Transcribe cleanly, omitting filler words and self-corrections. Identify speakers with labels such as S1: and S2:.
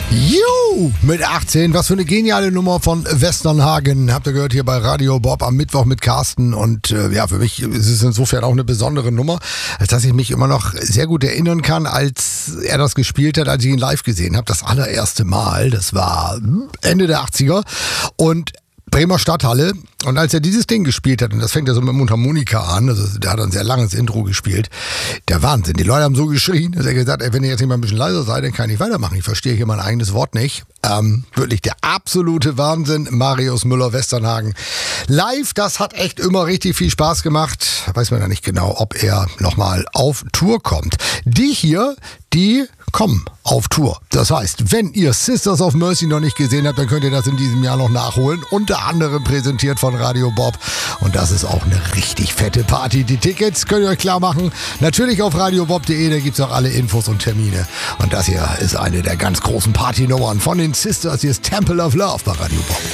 S1: Mit 18, was für eine geniale Nummer von Westernhagen. Habt ihr gehört hier bei Radio Bob am Mittwoch mit Carsten. Und für mich ist es insofern auch eine besondere Nummer, dass ich mich immer noch sehr gut erinnern kann, als er das gespielt hat, als ich ihn live gesehen habe. Das allererste Mal, das war Ende der 80er. Und Bremer Stadthalle. Und als er dieses Ding gespielt hat, und das fängt ja so mit dem Mundharmonika an, also der hat ein sehr langes Intro gespielt, der Wahnsinn. Die Leute haben so geschrien, dass er gesagt hat, wenn ihr jetzt nicht mal ein bisschen leiser seid, dann kann ich weitermachen. Ich verstehe hier mein eigenes Wort nicht. Wirklich der absolute Wahnsinn. Marius Müller-Westernhagen. Live, das hat echt immer richtig viel Spaß gemacht. Weiß man ja nicht genau, ob er nochmal auf Tour kommt. Die hier, die kommen auf Tour. Das heißt, wenn ihr Sisters of Mercy noch nicht gesehen habt, dann könnt ihr das in diesem Jahr noch nachholen. Unter anderem präsentiert von Radio Bob. Und das ist auch eine richtig fette Party. Die Tickets könnt ihr euch klar machen. Natürlich auf radiobob.de, da gibt es auch alle Infos und Termine. Und das hier ist eine der ganz großen Partynummern von den Sisters. Hier ist Temple of Love bei Radio Bob.